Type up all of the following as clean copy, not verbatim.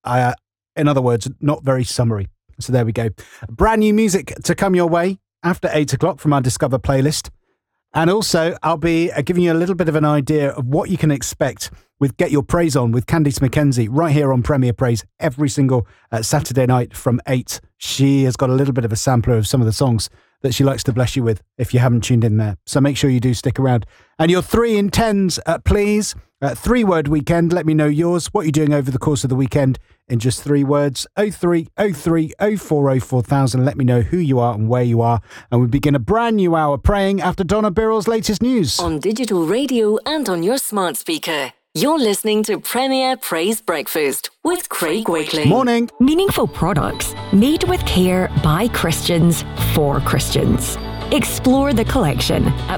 In other words, not very summery. So there we go. Brand new music to come your way after 8 o'clock from our Discover playlist. And also, I'll be giving you a little bit of an idea of what you can expect with Get Your Praise On with Candice McKenzie right here on Premier Praise every single Saturday night from 8. She has got a little bit of a sampler of some of the songs that she likes to bless you with if you haven't tuned in there. So make sure you do stick around. And your 3 in 10s, please. 3-word weekend. Let me know yours. What you're doing over the course of the weekend in just 3 words. 0303 040 4000. Let me know who you are and where you are. And we begin a brand new hour praying after Donna Birrell's latest news. On digital radio and on your smart speaker. You're listening to Premier Praise Breakfast with Craig Wakeley. Morning. Meaningful products made with care by Christians for Christians. Explore the collection at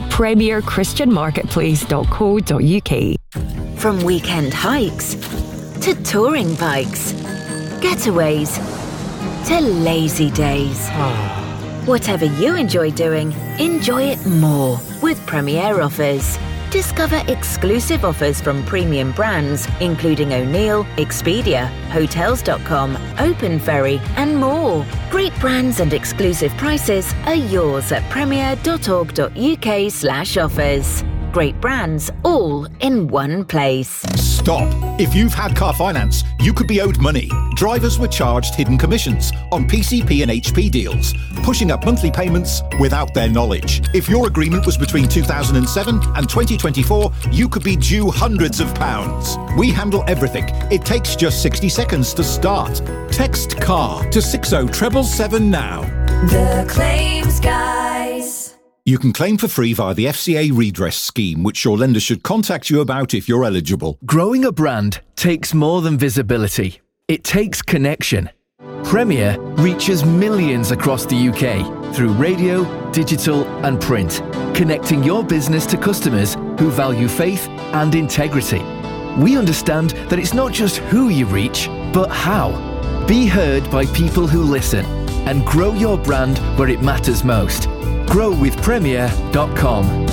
premierchristianmarketplace.co.uk. From weekend hikes to touring bikes, getaways to lazy days. Whatever you enjoy doing, enjoy it more with Premier offers. Discover exclusive offers from premium brands, including O'Neill, Expedia, Hotels.com, Open Ferry, and more. Great brands and exclusive prices are yours at premier.org.uk/offers. Great brands, all in one place. Stop. If you've had car finance, you could be owed money. Drivers were charged hidden commissions on PCP and HP deals, pushing up monthly payments without their knowledge. If your agreement was between 2007 and 2024, you could be due hundreds of pounds. We handle everything. It takes just 60 seconds to start. Text CAR to 60777 now. The Claims Guys. You can claim for free via the FCA redress scheme, which your lender should contact you about if you're eligible. Growing a brand takes more than visibility. It takes connection. Premier reaches millions across the UK through radio, digital and print, connecting your business to customers who value faith and integrity. We understand that it's not just who you reach, but how. Be heard by people who listen and grow your brand where it matters most. growwithpremier.com.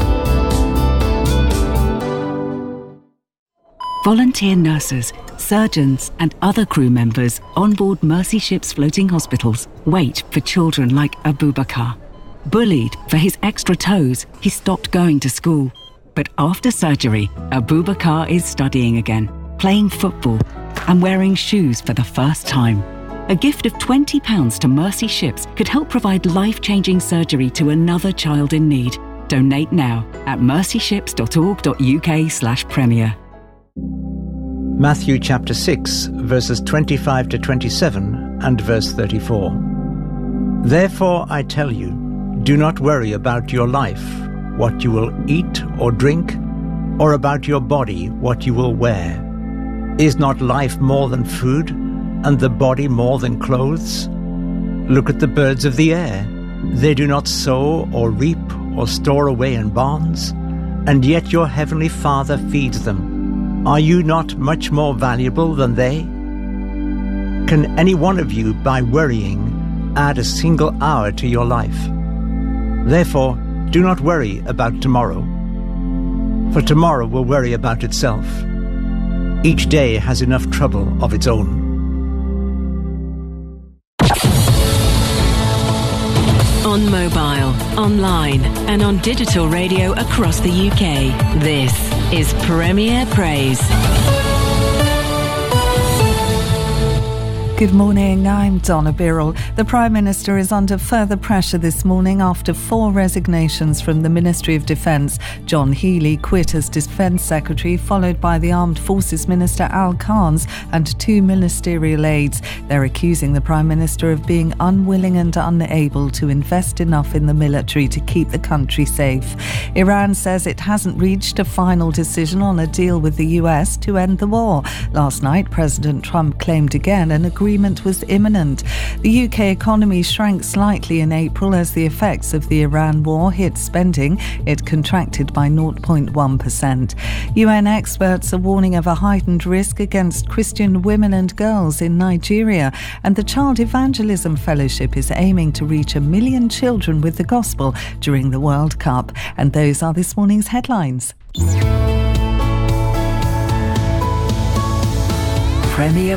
Volunteer nurses, surgeons and other crew members on board Mercy Ships floating hospitals wait for children like Abubakar. Bullied for his extra toes, he stopped going to school. But after surgery, Abubakar is studying again, playing football and wearing shoes for the first time. A gift of £20 to Mercy Ships could help provide life-changing surgery to another child in need. Donate now at mercyships.org.uk/premier. Matthew chapter 6, verses 25 to 27 and verse 34. Therefore I tell you, do not worry about your life, what you will eat or drink, or about your body, what you will wear. Is not life more than food, and the body more than clothes? Look at the birds of the air. They do not sow or reap or store away in barns, and yet your heavenly Father feeds them. Are you not much more valuable than they? Can any one of you, by worrying, add a single hour to your life? Therefore, do not worry about tomorrow, for tomorrow will worry about itself. Each day has enough trouble of its own. On mobile, online and on digital radio across the UK. This is Premier Praise. Good morning, I'm Donna Birrell. The Prime Minister is under further pressure this morning after 4 resignations from the Ministry of Defence. John Healey quit as Defence Secretary, followed by the Armed Forces Minister Al Khans and 2 ministerial aides. They're accusing the Prime Minister of being unwilling and unable to invest enough in the military to keep the country safe. Iran says it hasn't reached a final decision on a deal with the US to end the war. Last night, President Trump claimed again an agreement was imminent. The UK economy shrank slightly in April as the effects of the Iran war hit spending. It contracted by 0.1%. UN experts are warning of a heightened risk against Christian women and girls in Nigeria, and the Child Evangelism Fellowship is aiming to reach 1 million children with the gospel during the World Cup. And those are this morning's headlines. Premier